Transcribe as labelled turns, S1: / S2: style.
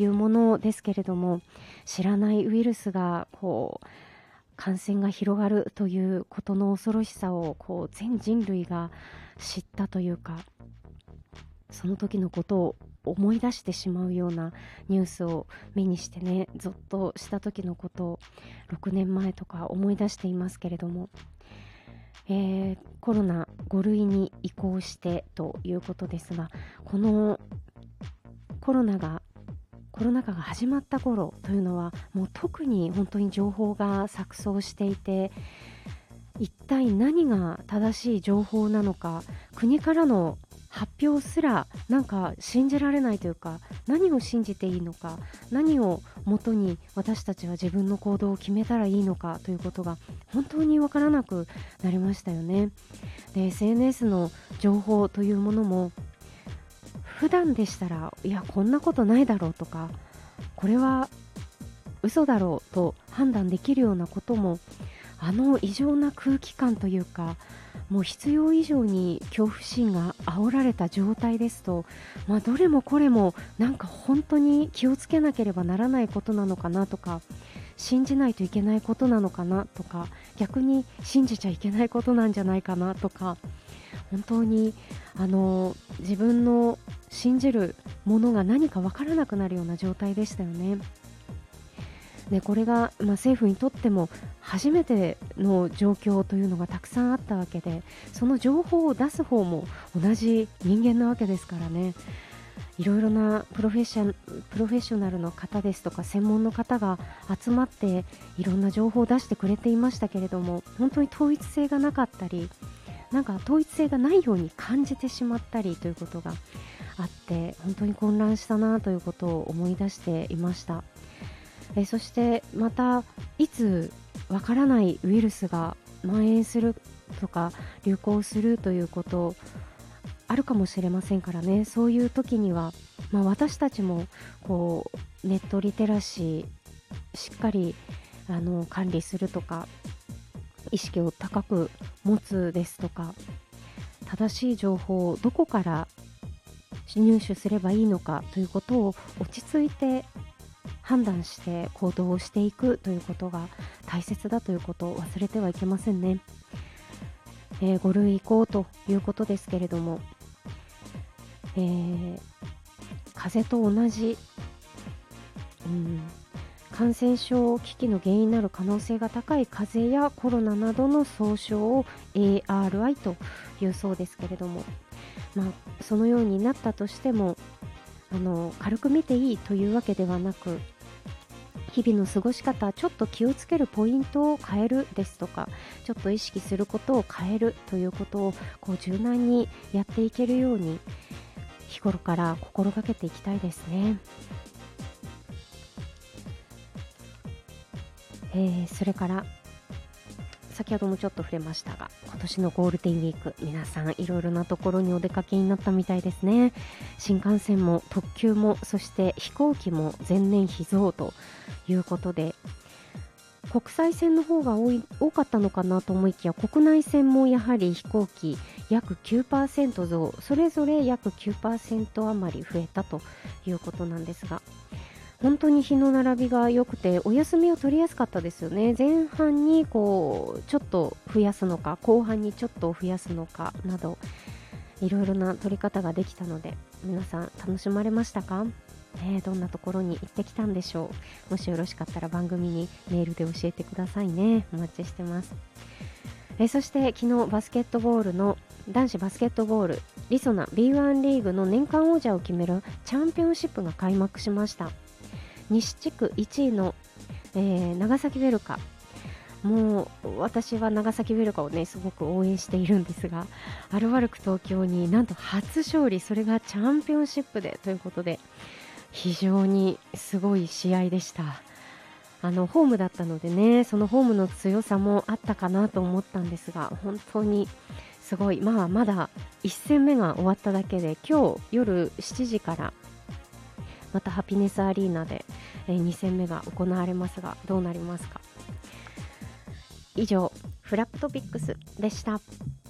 S1: いうものですけれども、知らないウイルスが感染が広がるということの恐ろしさを全人類が知ったというか、その時のことを思い出してしまうようなニュースを目にしてね、ゾッとした時のことを6年前とか思い出していますけれども、コロナ5類に移行してということですが、このコロナ禍が始まった頃というのは、もう特に本当に情報が錯綜していて、一体何が正しい情報なのか、国からの発表すらなんか信じられないというか、何を信じていいのか、何をもとに私たちは自分の行動を決めたらいいのかということが本当に分からなくなりましたよね。で、 SNS の情報というものも、普段でしたらいやこんなことないだろうとか、これは嘘だろうと判断できるようなことも、異常な空気感というか、もう必要以上に恐怖心が煽られた状態ですと、どれもこれもなんか本当に気をつけなければならないことなのかなとか、信じないといけないことなのかなとか、逆に信じちゃいけないことなんじゃないかなとか、本当に自分の信じるものが何か分からなくなるような状態でしたよね。で、これが、政府にとっても初めての状況というのがたくさんあったわけで、その情報を出す方も同じ人間なわけですからね。いろいろなプロフェッショナルの方ですとか専門の方が集まっていろんな情報を出してくれていましたけれども、本当に統一性がなかったり、なんか統一性がないように感じてしまったりということがあって、本当に混乱したなということを思い出していました。そしてまた、いつわからないウイルスが蔓延するとか流行するということあるかもしれませんからね。そういう時には、私たちもネットリテラシーしっかり管理するとか、意識を高く持つですとか、正しい情報をどこから入手すればいいのかということを落ち着いて判断して行動をしていくということが大切だということを忘れてはいけませんね。5類移行ということですけれども、風邪と同じ、感染症危機の原因になる可能性が高い風邪やコロナなどの総称を ARI というそうですけれども、そのようになったとしても軽く見ていいというわけではなく、日々の過ごし方、ちょっと気をつけるポイントを変えるですとか、ちょっと意識することを変えるということを柔軟にやっていけるように日頃から心がけていきたいですね。それから先ほどもちょっと触れましたが、今年のゴールデンウィーク、皆さんいろいろなところにお出かけになったみたいですね。新幹線も特急も、そして飛行機も前年比増ということで、国際線の方が多かったのかなと思いきや、国内線もやはり飛行機約 9% 増、それぞれ約 9% 余り増えたということなんですが、本当に日の並びが良くてお休みを取りやすかったですよね。前半にちょっと増やすのか、後半にちょっと増やすのかなど、いろいろな取り方ができたので、皆さん楽しまれましたか？どんなところに行ってきたんでしょう。もしよろしかったら番組にメールで教えてくださいね。お待ちしてます。そして昨日男子バスケットボールりそな B1 リーグの年間王者を決めるチャンピオンシップが開幕しました。西地区1位の、長崎ウェルカ、もう私は長崎ウェルカをねすごく応援しているんですが、アルバルク東京になんと初勝利、それがチャンピオンシップでということで、非常にすごい試合でした。ホームだったのでね、そのホームの強さもあったかなと思ったんですが、本当にすごい。まだ1戦目が終わっただけで、今日夜7時からまたハピネスアリーナで2戦目が行われますが、どうなりますか。以上、フラッグトピックスでした。